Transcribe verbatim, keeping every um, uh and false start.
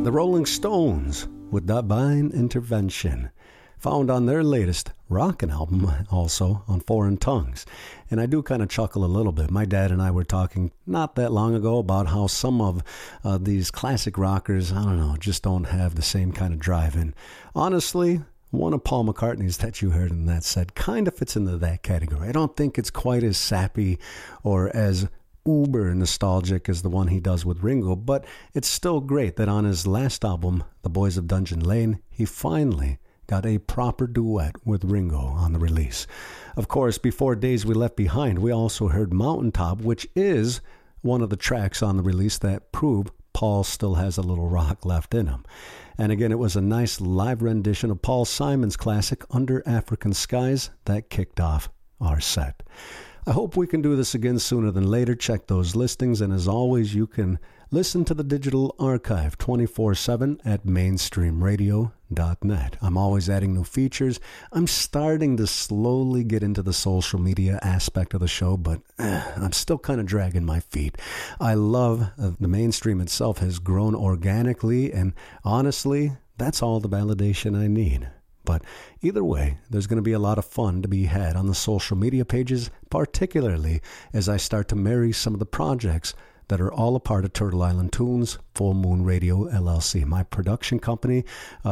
The Rolling Stones with Divine Intervention, found on their latest rockin' album, also on Foreign Tongues. And I do kind of chuckle a little bit. My dad and I were talking not that long ago about how some of uh, these classic rockers, I don't know, just don't have the same kind of drive. And honestly, one of Paul McCartney's that you heard in that set kind of fits into that category. I don't think it's quite as sappy or as uber nostalgic as the one he does with Ringo, but it's still great that on his last album, The Boys of Dungeon Lane, he finally got a proper duet with Ringo on the release. Of course, before Days We Left Behind, we also heard Mountaintop, which is one of the tracks on the release that prove Paul still has a little rock left in him. And again, it was a nice live rendition of Paul Simon's classic Under African Skies that kicked off our set. I hope we can do this again sooner than later. Check those listings, and as always, you can listen to the digital archive twenty-four seven at mainstream radio dot net. I'm always adding new features. I'm starting to slowly get into the social media aspect of the show, but eh, I'm still kind of dragging my feet. I love uh, the Mainstream itself has grown organically, and honestly, that's all the validation I need. But either way, there's going to be a lot of fun to be had on the social media pages, particularly as I start to marry some of the projects that are all a part of Turtle Island Tunes, Full Moon Radio, L L C, my production company. Uh,